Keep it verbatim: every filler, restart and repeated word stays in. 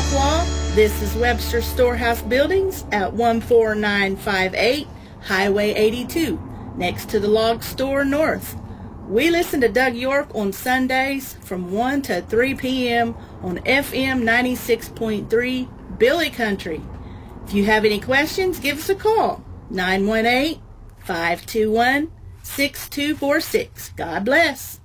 Tahlequah. This is Webster Storehouse Buildings at one four nine five eight Highway eighty-two, next to the Log Store North. We listen to Doug York on Sundays from one to three p.m. on F M ninety-six point three Billy Country. If you have any questions, give us a call, nine one eight, five two one, six two four six. God bless.